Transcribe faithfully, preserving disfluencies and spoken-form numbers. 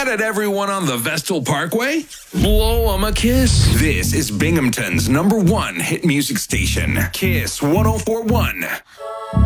mad at everyone on the Vestal Parkway? Blow 'em a kiss. This is Binghamton's number one hit music station, Kiss one oh four point one.